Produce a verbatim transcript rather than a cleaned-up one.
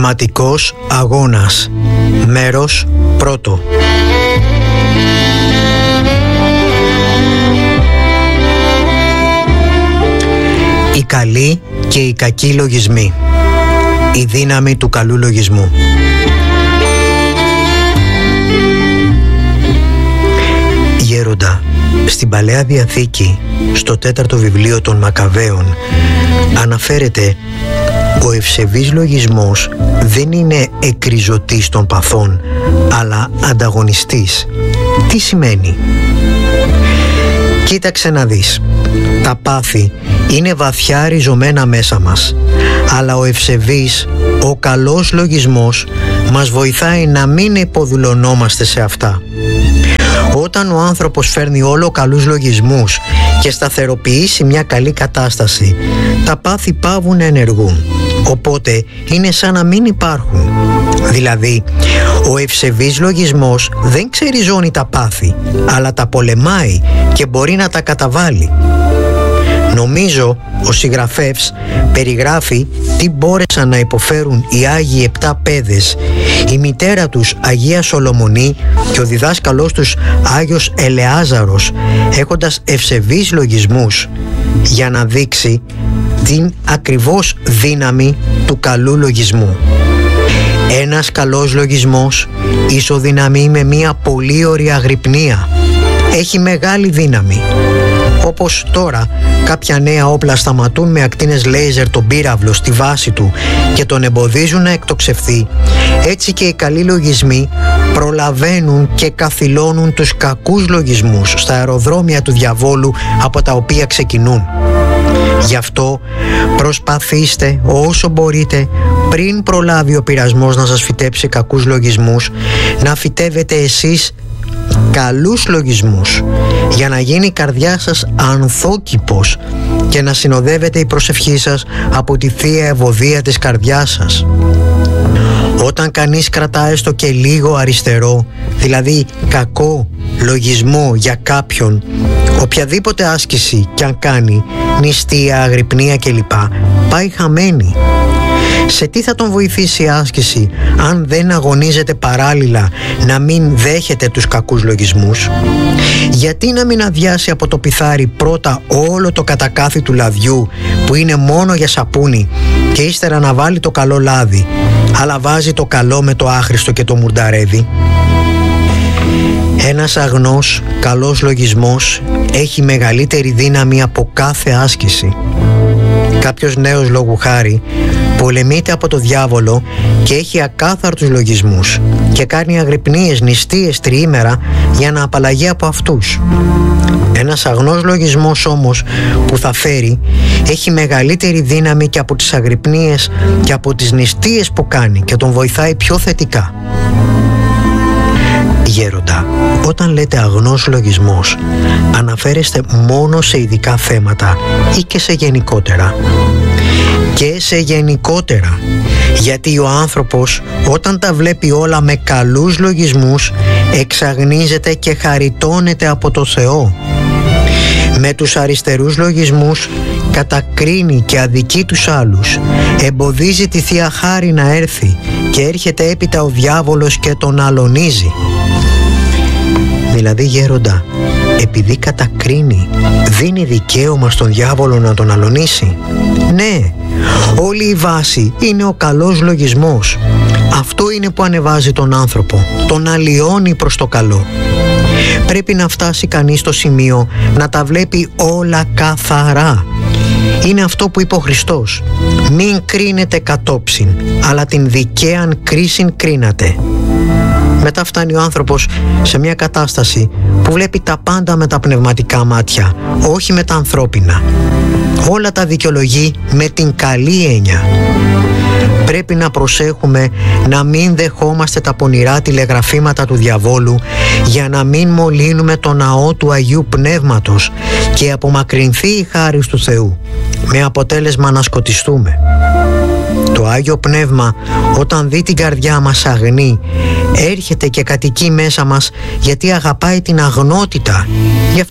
Πνευματικός αγώνας. Μέρος πρώτο. Οι καλοί και οι κακοί λογισμοί. Η δύναμη του καλού λογισμού. Γέροντα, στην Παλαιά Διαθήκη, στο τέταρτο βιβλίο των Μακαβαίων, αναφέρεται ο ευσεβής λογισμός δεν είναι εκριζωτής των παθών, αλλά ανταγωνιστής. Τι σημαίνει? Κοίταξε να δεις. Τα πάθη είναι βαθιά ριζωμένα μέσα μας, αλλά ο ευσεβής, ο καλός λογισμός μας βοηθάει να μην υποδουλωνόμαστε σε αυτά. Όταν ο άνθρωπος φέρνει όλο καλούς λογισμούς και σταθεροποιήσει μια καλή κατάσταση, τα πάθη πάβουν να ενεργούν, οπότε είναι σαν να μην υπάρχουν. Δηλαδή, ο ευσεβής λογισμός δεν ξεριζώνει τα πάθη, αλλά τα πολεμάει και μπορεί να τα καταβάλει. Νομίζω ο συγγραφεύς περιγράφει τι μπόρεσαν να υποφέρουν οι Άγιοι Επτά Παίδες, η μητέρα τους Αγία Σολομονή και ο διδάσκαλός τους Άγιος Ελεάζαρος, έχοντας ευσεβείς λογισμούς, για να δείξει την ακριβώς δύναμη του καλού λογισμού. Ένας καλός λογισμός ισοδυναμεί με μια πολύ ωραία αγρυπνία. Έχει μεγάλη δύναμη. Όπως τώρα κάποια νέα όπλα σταματούν με ακτίνες λέιζερ τον πύραυλο στη βάση του και τον εμποδίζουν να εκτοξευθεί, έτσι και οι καλοί λογισμοί προλαβαίνουν και καθυλώνουν τους κακούς λογισμούς στα αεροδρόμια του διαβόλου από τα οποία ξεκινούν. Γι' αυτό προσπαθήστε όσο μπορείτε, πριν προλάβει ο πειρασμός να σας φυτέψει κακούς λογισμούς, να φυτεύετε εσείς καλούς λογισμούς, για να γίνει η καρδιά σας ανθόκηπος και να συνοδεύεται η προσευχή σας από τη Θεία Ευωδία της καρδιάς σας. Όταν κανείς κρατάει στο και λίγο αριστερό, δηλαδή κακό λογισμό για κάποιον, οποιαδήποτε άσκηση κι αν κάνει, νηστεία, αγρυπνία κλπ, πάει χαμένη. Σε τι θα τον βοηθήσει η άσκηση αν δεν αγωνίζεται παράλληλα να μην δέχεται τους κακούς λογισμούς? Γιατί να μην αδειάσει από το πιθάρι πρώτα όλο το κατακάθι του λαδιού που είναι μόνο για σαπούνι και ύστερα να βάλει το καλό λάδι, αλλά βάζει το καλό με το άχρηστο και το μουρνταρεύει? Ένας αγνός καλός λογισμός έχει μεγαλύτερη δύναμη από κάθε άσκηση. Κάποιος νέος λόγου χάρη πολεμείται από το διάβολο και έχει ακάθαρτους λογισμούς και κάνει αγρυπνίες, νηστείες τριήμερα για να απαλλαγεί από αυτούς. Ένας αγνός λογισμός όμως που θα φέρει έχει μεγαλύτερη δύναμη και από τις αγρυπνίες και από τις νηστείες που κάνει και τον βοηθάει πιο θετικά. Γέροντα, όταν λέτε αγνός λογισμός, αναφέρεστε μόνο σε ειδικά θέματα ή και σε γενικότερα? Και σε γενικότερα, γιατί ο άνθρωπος όταν τα βλέπει όλα με καλούς λογισμούς εξαγνίζεται και χαριτώνεται από το Θεό. Με τους αριστερούς λογισμούς κατακρίνει και αδικεί τους άλλους, εμποδίζει τη Θεία Χάρη να έρθει και έρχεται έπειτα ο διάβολος και τον αλωνίζει. Δηλαδή, γέροντα, επειδή κατακρίνει, δίνει δικαίωμα στον διάβολο να τον αλωνίσει? Ναι, όλη η βάση είναι ο καλός λογισμός. Αυτό είναι που ανεβάζει τον άνθρωπο, τον αλλοιώνει προς το καλό. Πρέπει να φτάσει κανείς στο σημείο να τα βλέπει όλα καθαρά. Είναι αυτό που είπε ο Χριστός: μην κρίνετε κατόψιν, αλλά την δικαίαν κρίσιν κρίνατε. Μετά φτάνει ο άνθρωπος σε μια κατάσταση που βλέπει τα πάντα με τα πνευματικά μάτια, όχι με τα ανθρώπινα. Όλα τα δικαιολογεί με την καλή έννοια. Πρέπει να προσέχουμε να μην δεχόμαστε τα πονηρά τηλεγραφήματα του διαβόλου, για να μην μολύνουμε το ναό του Αγίου Πνεύματος και απομακρυνθεί η χάρη του Θεού, με αποτέλεσμα να σκοτιστούμε. Το Άγιο Πνεύμα, όταν δει την καρδιά μας αγνή, έρχεται και κατοικεί μέσα μας, γιατί αγαπάει την αγνότητα. Γι' αυτό